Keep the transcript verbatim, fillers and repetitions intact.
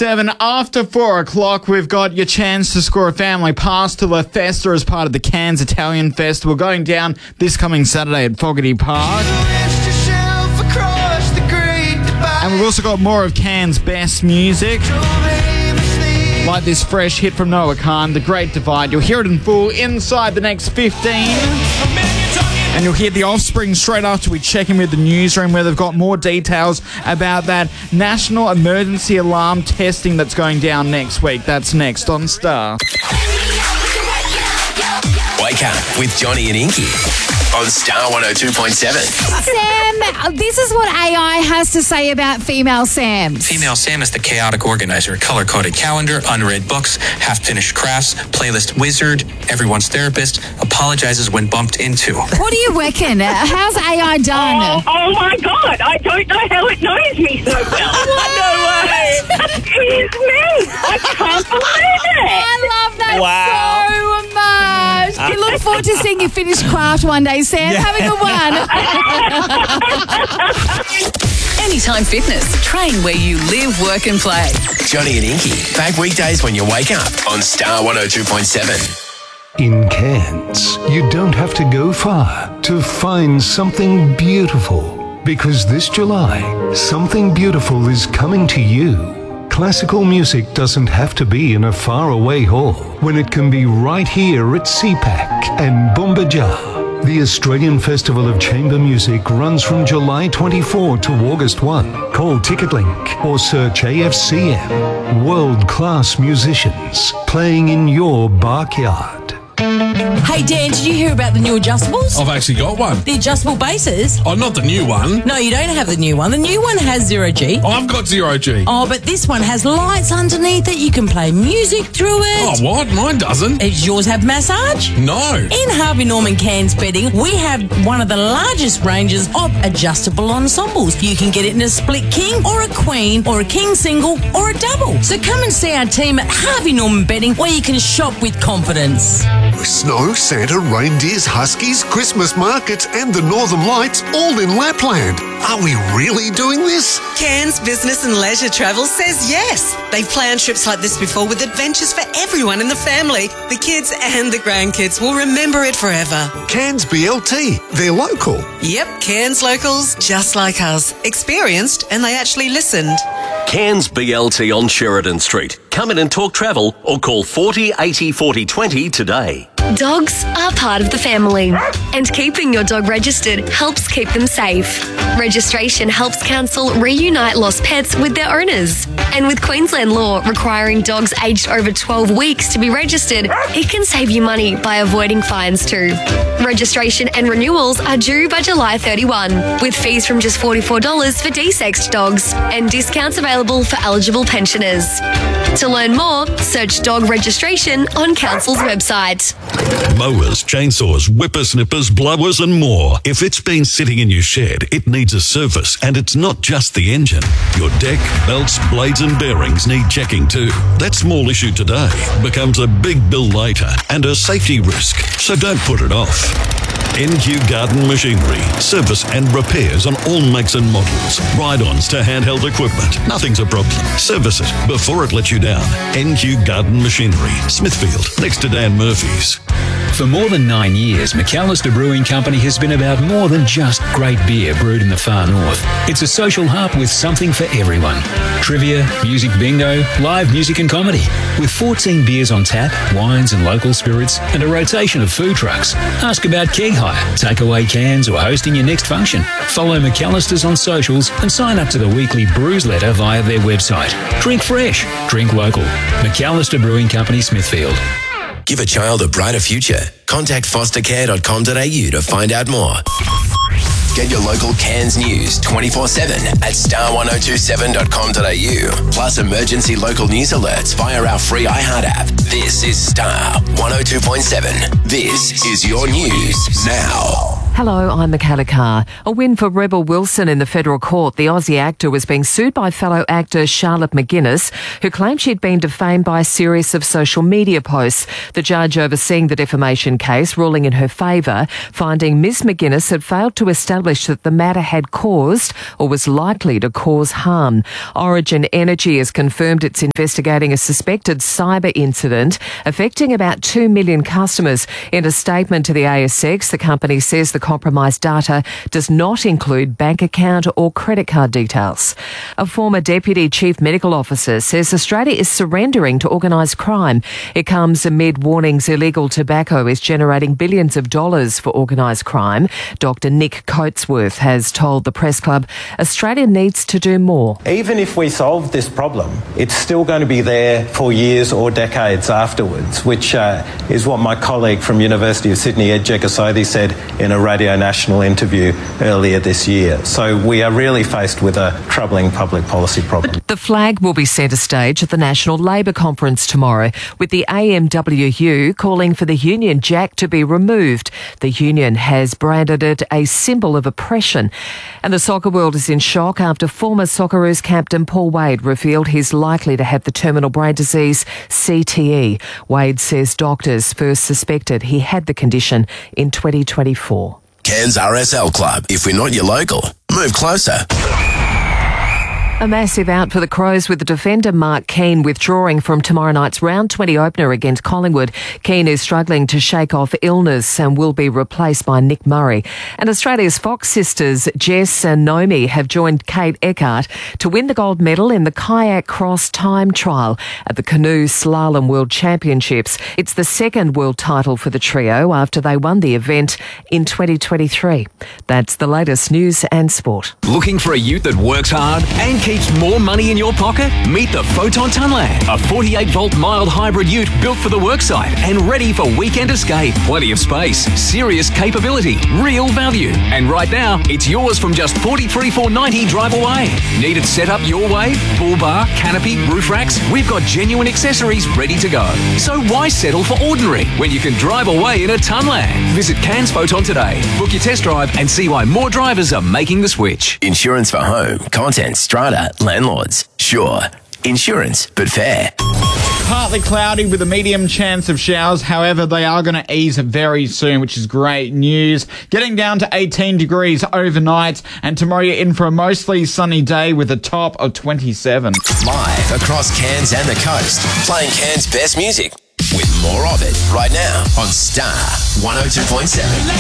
seven. After four o'clock, we've got your chance to score a family pass to La Festa as part of the Cairns Italian Festival going down this coming Saturday at Fogarty Park. And we've also got more of Cairns' best music, like this fresh hit from Noah Khan, The Great Divide. You'll hear it in full inside the next fifteen. And you'll hear The Offspring straight after we check in with the newsroom, where they've got more details about that national emergency alarm testing that's going down next week. That's next on Star. Wake up with Johnny and Inky on Star one oh two point seven. Sam, this is what A I has to say about female Sams. Female Sam is the chaotic organizer, color-coded calendar, unread books, half-finished crafts, playlist wizard, everyone's therapist, apologizes when bumped into. What do you reckon? How's A I done? Oh, oh my God, I don't know how it knows me so well. No way. Excuse me. I can't believe it. I love that Wow. so much. We look forward to seeing you finish craft one day, Sam. Have a good one. Anytime Fitness. Train where you live, work and play. Johnny and Inky, back weekdays when you wake up on Star one oh two point seven. In Cairns, you don't have to go far to find something beautiful. Because this July, something beautiful is coming to you. Classical music doesn't have to be in a faraway hall when it can be right here at C PAC and Bumbajar. The Australian Festival of Chamber Music runs from July twenty-fourth to August first. Call TicketLink or search A F C M. World-class musicians playing in your backyard. Hey Dan, did you hear about the new adjustables? I've actually got one. The adjustable bases? Oh, not the new one. No, you don't have the new one. The new one has zero G. I've got zero G. Oh, but this one has lights underneath it. You can play music through it. Oh, what? Mine doesn't. Does yours have massage? No. In Harvey Norman Cairns Bedding, we have one of the largest ranges of adjustable ensembles. You can get it in a split king or a queen or a king single or a double. So come and see our team at Harvey Norman Bedding, where you can shop with confidence. Snow, Santa, reindeers, huskies, Christmas markets and the Northern Lights all in Lapland. Are we really doing this? Cairns Business and Leisure Travel says yes. They've planned trips like this before with adventures for everyone in the family. The kids and the grandkids will remember it forever. Cairns B L T, they're local. Yep, Cairns locals, just like us. Experienced, and they actually listened. Cairns B L T on Sheridan Street. Come in and talk travel or call forty eighty forty twenty today. Dogs are part of the family, and keeping your dog registered helps keep them safe. Registration helps council reunite lost pets with their owners. And with Queensland law requiring dogs aged over twelve weeks to be registered, it can save you money by avoiding fines too. Registration and renewals are due by July thirty-first, with fees from just forty-four dollars for desexed dogs and discounts available for eligible pensioners. To learn more, search dog registration on Council's website. Mowers, chainsaws, whippersnippers, blowers and more. If it's been sitting in your shed, it needs a service, and it's not just the engine. Your deck, belts, blades and bearings need checking too. That small issue today becomes a big bill later and a safety risk, so don't put it off. N Q Garden Machinery. Service and repairs on all makes and models. Ride-ons to handheld equipment. Nothing's a problem. Service it before it lets you down. N Q Garden Machinery. Smithfield, next to Dan Murphy's. For more than nine years, McAllister Brewing Company has been about more than just great beer brewed in the far north. It's a social hub with something for everyone. Trivia, music bingo, live music and comedy. With fourteen beers on tap, wines and local spirits, and a rotation of food trucks. Ask about keg hire, takeaway cans or hosting your next function. Follow McAllister's on socials and sign up to the weekly brews letter via their website. Drink fresh, drink local. McAllister Brewing Company, Smithfield. Give a child a brighter future. Contact foster care dot com dot a u to find out more. Get your local Cairns news twenty-four seven at star one oh two seven dot com dot a u. Plus emergency local news alerts via our free iHeart app. This is Star one oh two point seven. This is your news now. Hello, I'm Michaela Carr. A win for Rebel Wilson in the federal court. The Aussie actor was being sued by fellow actor Charlotte McGuinness, who claimed she'd been defamed by a series of social media posts. The judge overseeing the defamation case ruling in her favour, finding Miss McGuinness had failed to establish that the matter had caused or was likely to cause harm. Origin Energy has confirmed it's investigating a suspected cyber incident affecting about two million customers. In a statement to the A S X, the company says the compromised data does not include bank account or credit card details. A former Deputy Chief Medical Officer says Australia is surrendering to organised crime. It comes amid warnings illegal tobacco is generating billions of dollars for organised crime. Doctor Nick Coatsworth has told the Press Club Australia needs to do more. Even if we solve this problem, it's still going to be there for years or decades afterwards, which uh, is what my colleague from University of Sydney, Ed Jegasothy, said in a Radio National interview earlier this year. So we are really faced with a troubling public policy problem. The flag will be centre stage at the National Labour Conference tomorrow, with the A M W U calling for the Union Jack to be removed. The union has branded it a symbol of oppression. And the soccer world is in shock after former Socceroos captain Paul Wade revealed he's likely to have the terminal brain disease C T E. Wade says doctors first suspected he had the condition in twenty twenty-four. Cairns R S L Club. If we're not your local, move closer. A massive out for the Crows, with the defender Mark Keane withdrawing from tomorrow night's round twenty opener against Collingwood. Keane is struggling to shake off illness and will be replaced by Nick Murray. And Australia's Fox sisters Jess and Naomi have joined Kate Eckhart to win the gold medal in the kayak cross time trial at the Canoe Slalom World Championships. It's the second world title for the trio after they won the event in twenty twenty-three. That's the latest news and sport. Looking for a ute that works hard and keeps more money in your pocket? Meet the Photon Tunland, a forty-eight volt mild hybrid ute built for the worksite and ready for weekend escape. Plenty of space, serious capability, real value. And right now, it's yours from just forty-three thousand four hundred ninety dollars drive away. Need it set up your way? Bull bar, canopy, roof racks? We've got genuine accessories ready to go. So why settle for ordinary when you can drive away in a Tunland? Visit Cairns Photon today. Book your test drive and see why more drivers are making the switch. Insurance for home, contents, strata, landlords. Sure. Insurance, but fair. Partly cloudy with a medium chance of showers. However, they are going to ease very soon, which is great news. Getting down to eighteen degrees overnight, and tomorrow you're in for a mostly sunny day with a top of twenty-seven. Live across Cairns and the coast, playing Cairns' best music with more of it right now on Star one oh two point seven.